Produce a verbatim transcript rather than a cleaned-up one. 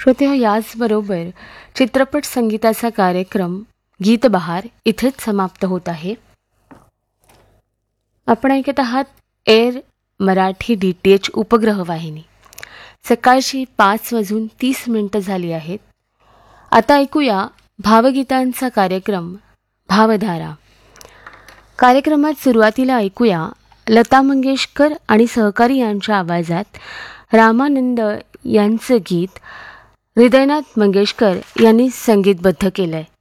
श्रोते, याचबरोबर चित्रपट संगीताचा कार्यक्रम गीत बहार इथेच समाप्त होत आहे. आपण ऐकत आहात air Marathi D T H उपग्रह वाहिनी. सकाळची पाच वाजून तीस मिनिटं झाली आहेत. आता ऐकूया भावगीतांचा कार्यक्रम भावधारा. कार्यक्रमात सुरुवातीला ऐकूया लता मंगेशकर आणि सहकारी यांच्या आवाजात रामानंद यांचं गीत हृदयनाथ मंगेशकर यांनी संगीतबद्ध केलंय.